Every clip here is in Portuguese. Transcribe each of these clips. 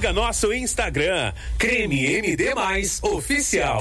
Siga nosso Instagram, Creme MD Mais Oficial.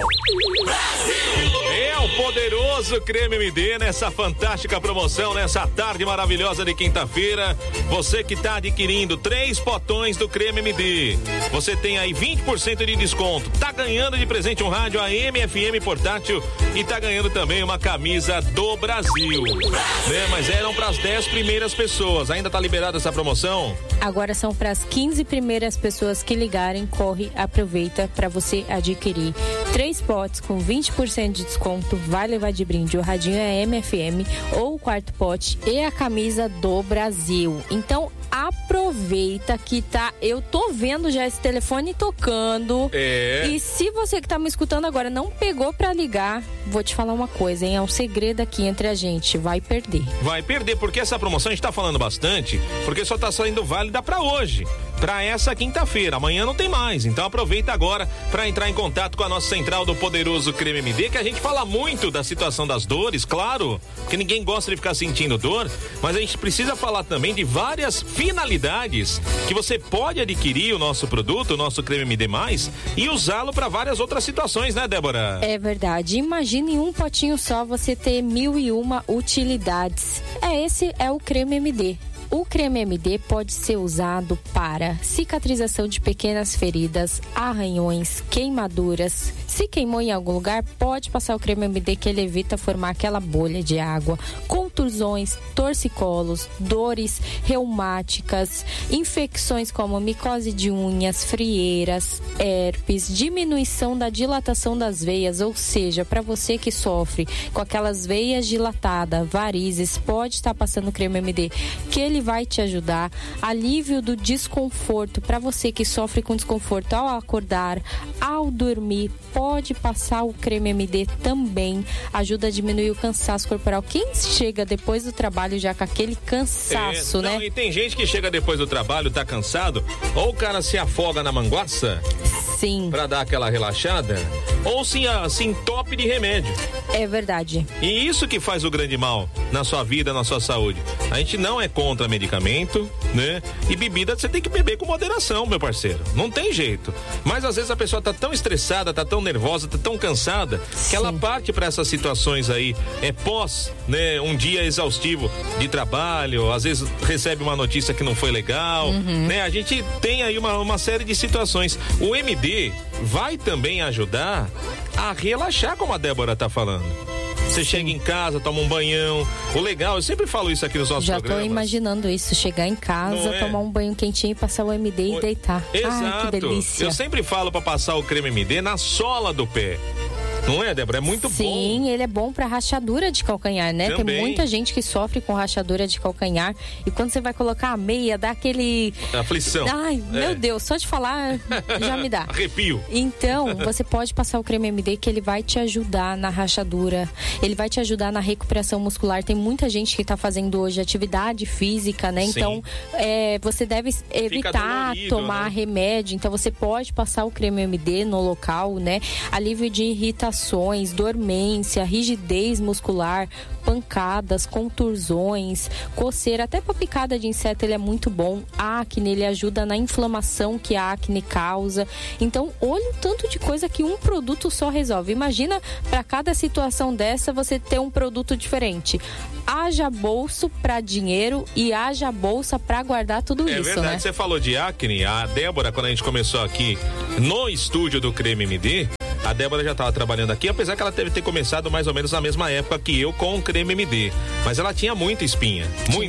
É o poderoso Creme MD nessa fantástica promoção, nessa tarde maravilhosa de quinta-feira. Você que está adquirindo 3 potões do Creme MD, você tem aí 20% de desconto. Tá ganhando de presente um rádio AM FM portátil e tá ganhando também uma camisa do Brasil. Né? Mas eram para as 10 primeiras pessoas. Ainda tá liberada essa promoção? Agora são para as 15 primeiras pessoas que ligarem. Corre, aproveita para você adquirir 3 potes com 20% de desconto. Vai levar de brinde o radinho AM FM ou o quarto pote e a camisa do Brasil. Então aproveita que eu tô vendo já esse telefone tocando. E se você que tá me escutando agora não pegou pra ligar, vou te falar uma coisa, hein? É um segredo aqui entre a gente, vai perder. Vai perder, porque essa promoção a gente tá falando bastante, porque só tá saindo válida pra hoje, pra essa quinta-feira. Amanhã não tem mais, então aproveita agora pra entrar em contato com a nossa central do poderoso Creme MD, que a gente fala muito da situação das dores, claro, porque ninguém gosta de ficar sentindo dor, mas a gente precisa falar também de várias finalidades que você pode adquirir o nosso produto, o nosso Creme MD+, e usá-lo para várias outras situações, né, Débora? É verdade. Imagine em um potinho só você ter 1001 utilidades. Esse é o Creme MD. O Creme MD pode ser usado para cicatrização de pequenas feridas, arranhões, queimaduras. Se queimou em algum lugar, pode passar o Creme MD, que ele evita formar aquela bolha de água. Contusões, torcicolos, dores reumáticas, infecções como micose de unhas, frieiras, herpes, diminuição da dilatação das veias, ou seja, para você que sofre com aquelas veias dilatadas, varizes, pode estar passando o Creme MD, que ele vai te ajudar. Alívio do desconforto, para você que sofre com desconforto ao acordar, ao dormir, pode passar o Creme MD também, ajuda a diminuir o cansaço corporal. Quem chega depois do trabalho já com aquele cansaço, né? Não, e tem gente que chega depois do trabalho, tá cansado, ou o cara se afoga na manguaça, sim, pra dar aquela relaxada, ou se entope de remédio. É verdade. E isso que faz o grande mal na sua vida, na sua saúde. A gente não é contra medicamento, né? E bebida você tem que beber com moderação, meu parceiro. Não tem jeito. Mas às vezes a pessoa tá tão estressada, tá tão nervosa, tá tão cansada, que ela parte para essas situações aí, pós, né, um dia exaustivo de trabalho, às vezes recebe uma notícia que não foi legal, né? A gente tem aí uma série de situações. O MD vai também ajudar a relaxar, como a Débora tá falando. Você chega em casa, toma um banhão. O legal, eu sempre falo isso aqui nos nossos programas. Já tô imaginando isso, chegar em casa, tomar um banho quentinho, passar o MD e deitar. Exato. Ai, que delícia. Eu sempre falo pra passar o creme MD na sola do pé. Não é, Débora? É muito bom. Sim, ele é bom pra rachadura de calcanhar, né? Também. Tem muita gente que sofre com rachadura de calcanhar. E quando você vai colocar a meia, dá aquele... aflição. Ai, meu Deus, só de falar já me dá. Arrepio. Então, você pode passar o creme MD, que ele vai te ajudar na rachadura. Ele vai te ajudar na recuperação muscular. Tem muita gente que tá fazendo hoje atividade física, né? Sim. Então, você deve evitar dolorido, tomar remédio. Então, você pode passar o creme MD no local, né? Alívio de irritação, dormência, rigidez muscular, pancadas, contusões, coceira, até pra picada de inseto ele é muito bom. Acne, ele ajuda na inflamação que a acne causa. Então, olha o tanto de coisa que um produto só resolve. Imagina, para cada situação dessa, você ter um produto diferente. Haja bolso para dinheiro e haja bolsa para guardar tudo isso, verdade, né? Você falou de acne, a Débora, quando a gente começou aqui no estúdio do Creme MD, a Débora já estava trabalhando aqui, apesar que ela deve ter começado mais ou menos na mesma época que eu com o Creme MD. Mas ela tinha muita espinha,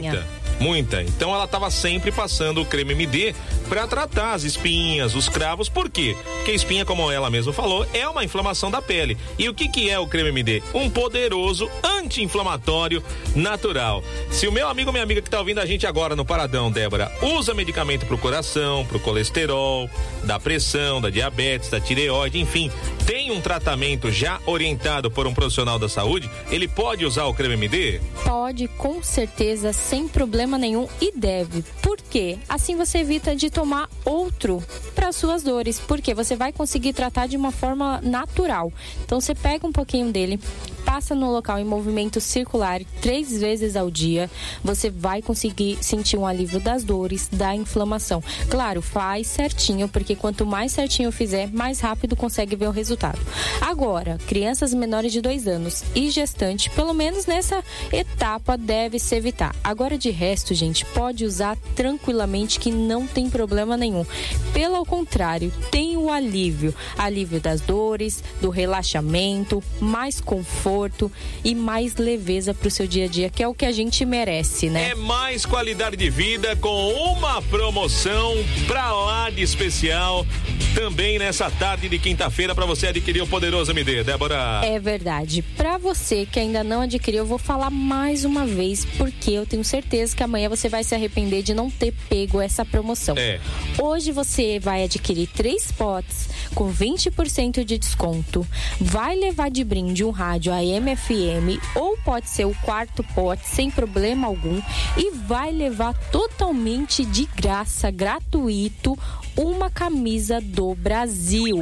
muita. Então ela estava sempre passando o Creme MD para tratar as espinhas, os cravos. Por quê? Porque a espinha, como ela mesma falou, é uma inflamação da pele. E o que é o Creme MD? Um poderoso anti-inflamatório natural. Se o meu amigo ou minha amiga que está ouvindo a gente agora no Paradão, Débora, usa medicamento pro coração, pro colesterol, da pressão, da diabetes, da tireoide, enfim, tem um tratamento já orientado por um profissional da saúde, ele pode usar o Creme MD? Pode, com certeza, sem problema problema nenhum e deve. Por quê? Assim você evita de tomar outro para suas dores, porque você vai conseguir tratar de uma forma natural. Então você pega um pouquinho dele, passa no local em movimento circular 3 vezes ao dia, você vai conseguir sentir um alívio das dores, da inflamação. Claro, faz certinho, porque quanto mais certinho fizer, mais rápido consegue ver o resultado. Agora, crianças menores de 2 anos e gestante, pelo menos nessa etapa, deve se evitar. Agora, de resto, gente, pode usar tranquilamente, que não tem problema nenhum. Pelo contrário, tem o alívio das dores, do relaxamento, mais conforto e mais leveza para o seu dia a dia, que é o que a gente merece, né? É mais qualidade de vida com uma promoção pra lá de especial também nessa tarde de quinta-feira para você adquirir o Poderoso MD, Débora. É verdade. Para você que ainda não adquiriu, eu vou falar mais uma vez, porque eu tenho certeza que amanhã você vai se arrepender de não ter pego essa promoção. Hoje você vai adquirir 3 potes com 20% de desconto, vai levar de brinde um rádio AM/FM ou pode ser o 4º pote sem problema algum e vai levar totalmente de graça, gratuito, uma camisa do Brasil.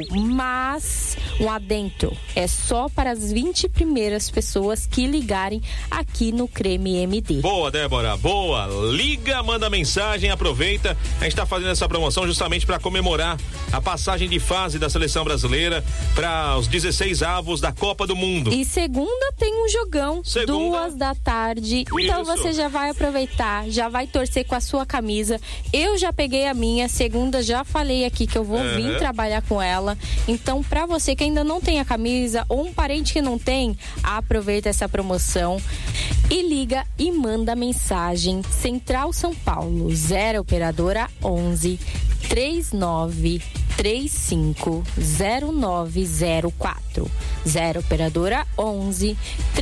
Mas um adentro, é só para as 20 primeiras pessoas que ligarem aqui no Creme MD. Boa, Débora, boa. Liga, manda mensagem, aproveita. A gente está fazendo essa promoção justamente para comemorar a passagem de fase da seleção brasileira para os 16 avos da Copa do Mundo. E segunda tem um jogão, 2 da tarde. Então você já vai aproveitar, já vai torcer com a sua camisa. Eu já peguei a minha, segunda já falei aqui que eu vou vir trabalhar com ela. Então, pra você que ainda não tem a camisa ou um parente que não tem, aproveita essa promoção e liga e manda mensagem. Central São Paulo, 0 operadora 11 3935 0904. 0 operadora 11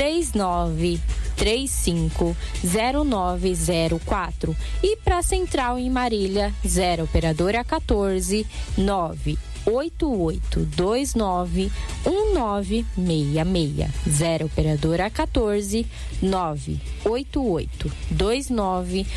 3935 0904. E para Central em Marília, 0 operadora 14 98829 1966. 0 operadora 14 98829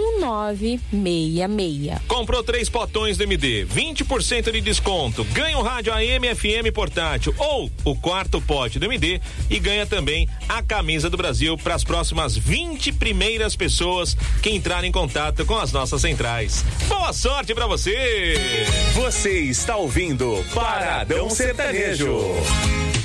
1966. Comprou 3 potões do MD, 20% de desconto, ganha um rádio AM/FM portátil ou o 4º pote do MD e ganha também a camisa do Brasil para as próximas 20 primeiras pessoas que entrarem em contato com as nossas centrais. Boa sorte para você! Você está ouvindo Paradão Sertanejo.